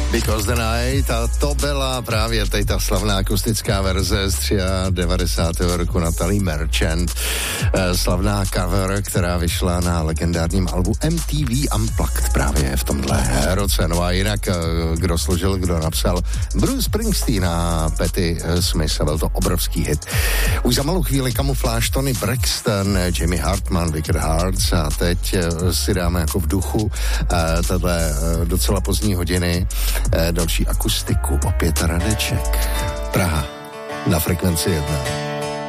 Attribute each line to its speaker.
Speaker 1: Because the Night, a to byla právě teď ta slavná akustická verze z 93. roku Natalie Merchant. Slavná cover, která vyšla na legendárním albu MTV Unplugged právě v tomhle roce. No a jinak, kdo složil, kdo napsal, Bruce Springsteen a Patti Smith, a byl to obrovský hit. Už za malou chvíli Kamufláž, Tony Braxton, Jimmy Hartman, Wicked Hearts, a teď si dáme jako v duchu tato docela pozdní hodiny další akustiku, opět Radeček, Praha na Frekvenci 1.